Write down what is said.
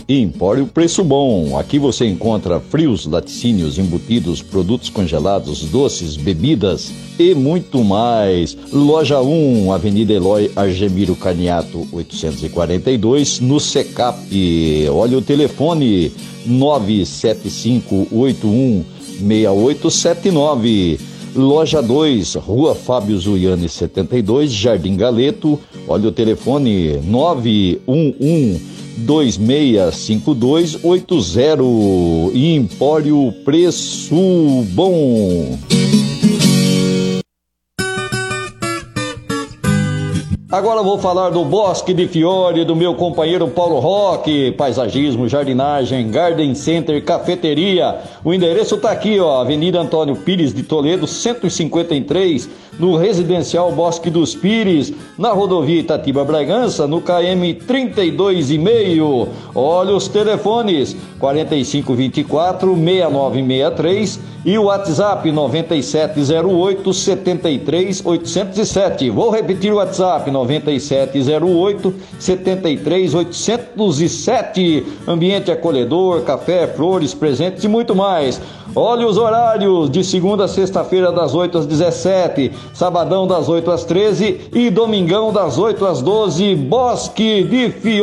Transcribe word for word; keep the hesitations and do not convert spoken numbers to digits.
Empório Preço Bom. Aqui você encontra frios, laticínios, embutidos, produtos congelados, doces, bebidas e muito mais. Loja um, Avenida Eloy Argemiro Caniato, oitocentos e quarenta e dois, no Secap. Olha o telefone, nove sete cinco oito um seis oito sete nove. Loja dois, Rua Fábio Zuiani setenta e dois, Jardim Galeto. Olha o telefone, nove um um dois seis cinco dois oito zero. Empório Preço Bom. Agora vou falar do Bosque de Fiore, do meu companheiro Paulo Roque. Paisagismo, jardinagem, garden center, cafeteria. O endereço tá aqui, ó, Avenida Antônio Pires de Toledo, cento e cinquenta e três, no Residencial Bosque dos Pires, na rodovia Itatiba-Bragança, no K M trinta e dois e meio. Olha os telefones, quarenta e cinco vinte e quatro, sessenta e nove sessenta e três e o WhatsApp noventa e sete zero oito, setenta e três oitocentos e sete. Vou repetir o WhatsApp, noventa e sete zero oito, setenta e três oitocentos e sete. Ambiente acolhedor, café, flores, presentes e muito mais. Olha os horários, de segunda a sexta-feira das oito às dezessete, sabadão das oito às treze e domingão das oito às doze. Bosque de Fiore.